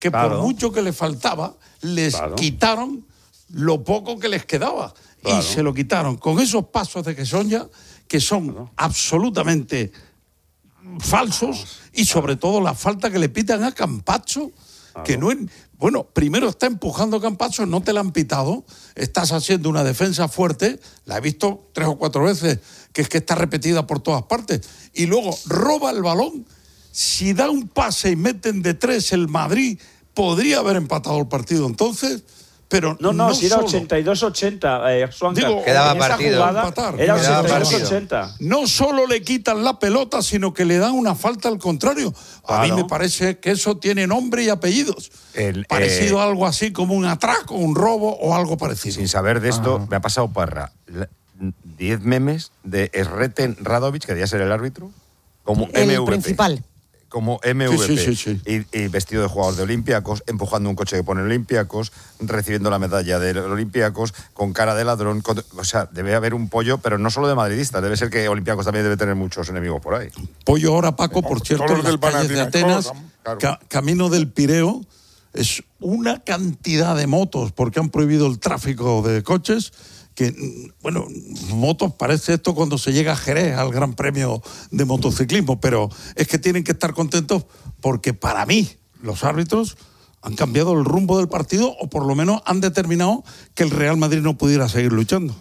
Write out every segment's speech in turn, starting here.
que por mucho que les faltaba, les quitaron lo poco que les quedaba. Y se lo quitaron con esos pasos de Quesonja que son absolutamente falsos y sobre todo la falta que le pitan a Campazzo, que no es... Bueno, primero está empujando a Campazzo, no te la han pitado, estás haciendo una defensa fuerte, la he visto 3 o 4 veces, que es que está repetida por todas partes, y luego roba el balón. Si da un pase y meten de 3 el Madrid, podría haber empatado el partido entonces, pero no si era 82-80, Digo, quedaba partido. Era 82-80. No solo le quitan la pelota, sino que le dan una falta al contrario. A mí me parece que eso tiene nombre y apellidos. Parecido a algo así como un atraco, un robo o algo parecido. Sin saber de esto, me ha pasado Parra 10 memes de Sreten Radovic, que debía ser el árbitro, como el MVP. Principal. Como MVP. Sí. Y vestido de jugador de Olympiacos, empujando un coche que pone Olympiacos, recibiendo la medalla de Olympiacos, con cara de ladrón. O sea, debe haber un pollo, pero no solo de madridistas. Debe ser que Olympiacos también debe tener muchos enemigos por ahí. Pollo ahora, Paco, por cierto, en las calles de Atenas, camino del Pireo, es una cantidad de motos, porque han prohibido el tráfico de coches, que, bueno, motos parece esto cuando se llega a Jerez, al Gran Premio de motociclismo, pero es que tienen que estar contentos porque para mí los árbitros han cambiado el rumbo del partido o por lo menos han determinado que el Real Madrid no pudiera seguir luchando.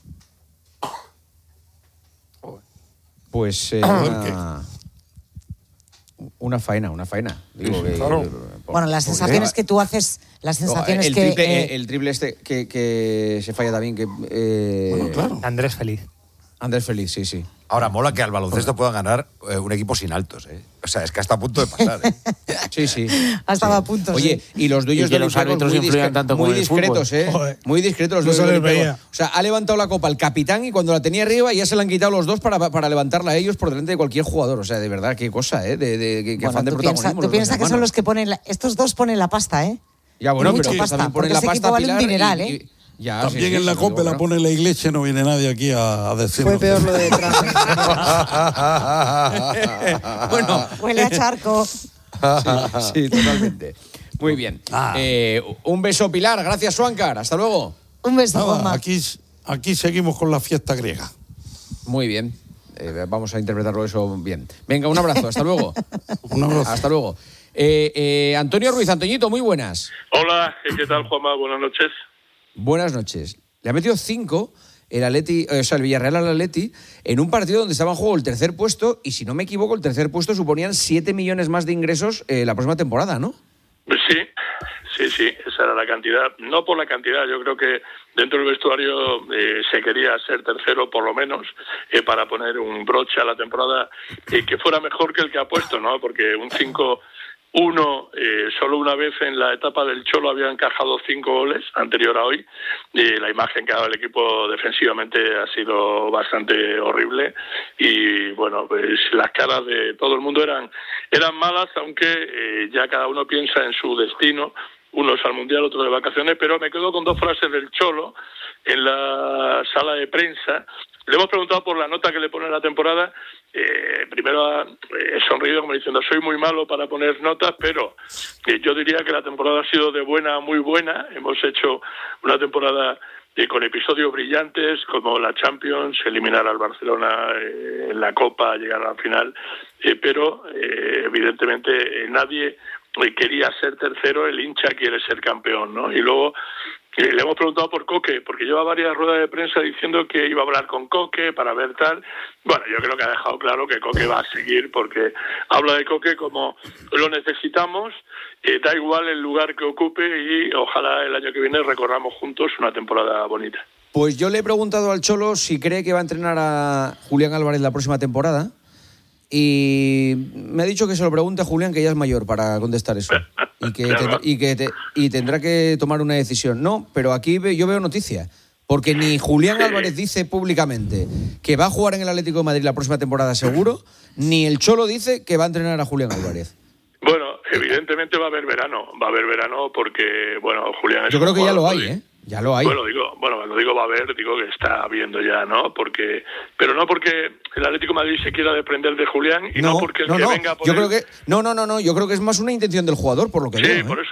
Pues una faena. Digo, bueno, las sensaciones que tú haces, las sensaciones el triple este que se falla también, que bueno, claro. Andrés Feliz, sí. Ahora, mola que al baloncesto pueda ganar un equipo sin altos, ¿eh? O sea, es que está a punto de pasar, ¿eh? Sí. Estaba a punto. Oye, y los dueños de los árbitros influyen tanto como muy discretos, ¿eh? Joder. Muy discretos los dueños del O sea, ha levantado la copa el capitán y cuando la tenía arriba ya se la han quitado los dos para levantarla a ellos por delante de cualquier jugador. O sea, de verdad, qué cosa, ¿eh? Qué afán de protagonismo. Tú piensas que son los que ponen... estos dos ponen la pasta, ¿eh? Ya, bueno, pero pasta, también ponen la pasta, vale un dineral, ¿eh? Ya, también en la copa la pone la iglesia, no viene nadie aquí a decirlo. Fue peor lo de detrás. Bueno, huele a charco. Sí, totalmente. Muy bien. Un beso, Pilar. Gracias, Suáncar. Hasta luego. Un beso, Juanma. Aquí seguimos con la fiesta griega. Muy bien. Vamos a interpretarlo eso bien. Venga, un abrazo. Hasta luego. Un abrazo. Hasta luego. Antonio Ruiz. Antoñito, muy buenas. Hola, ¿qué tal, Juanma? Buenas noches. Buenas noches. Le ha metido 5 el Villarreal al Atleti en un partido donde estaba en juego el tercer puesto y, si no me equivoco, el tercer puesto suponían 7 millones más de ingresos la próxima temporada, ¿no? Sí, esa era la cantidad. No por la cantidad, yo creo que dentro del vestuario se quería ser tercero por lo menos para poner un broche a la temporada que fuera mejor que el que ha puesto, ¿no? Porque un 5-1, solo una vez en la etapa del Cholo había encajado 5 goles, anterior a hoy. La imagen que ha dado el equipo defensivamente ha sido bastante horrible y, bueno, pues las caras de todo el mundo eran malas, aunque ya cada uno piensa en su destino. Uno es al Mundial, otro de vacaciones, pero me quedo con 2 frases del Cholo en la sala de prensa. Le hemos preguntado por la nota que le pone a la temporada. Primero he sonreído como diciendo, soy muy malo para poner notas, pero yo diría que la temporada ha sido de buena a muy buena. Hemos hecho una temporada con episodios brillantes como la Champions, eliminar al Barcelona en la Copa, llegar a la final, pero evidentemente nadie quería ser tercero, el hincha quiere ser campeón, ¿no? Y luego le hemos preguntado por Coque, porque lleva varias ruedas de prensa diciendo que iba a hablar con Coque para ver tal. Bueno, yo creo que ha dejado claro que Coque va a seguir, porque habla de Coque como lo necesitamos, da igual el lugar que ocupe y ojalá el año que viene recorramos juntos una temporada bonita. Pues yo le he preguntado al Cholo si cree que va a entrenar a Julián Álvarez la próxima temporada y me ha dicho que se lo pregunte a Julián, que ya es mayor para contestar eso y tendrá que tomar una decisión. No, pero aquí yo veo noticia, porque ni Julián Álvarez dice públicamente que va a jugar en el Atlético de Madrid la próxima temporada seguro, ni el Cholo dice que va a entrenar a Julián Álvarez. Bueno, evidentemente va a haber verano porque, bueno, Julián es... Yo creo que ya lo hay, ¿eh? Ya lo hay. Bueno, digo va a haber, digo que está habiendo ya, ¿no? Pero no porque el Atlético de Madrid se quiera desprender de Julián y no porque el que venga a poner... Yo creo que yo creo que es más una intención del jugador, por lo que veo. Por eso.